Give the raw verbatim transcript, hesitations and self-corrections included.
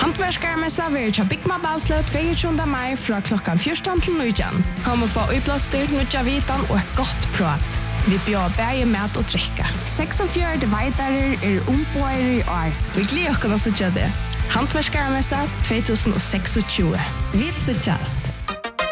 Handverksmessa vil til Bygma Balsløt tjueåtte mai fra klokkan fjorton til nitton. Kom og få utblåster, nødja vitan og et godt prat. Vi bjør bæge mat og drikke. seksogfjøruti veitarer er ombøyer i år. Vi gleder oss til å sitte det. Handverksmessa tjuetusen seksogtjúgu. Vi sitter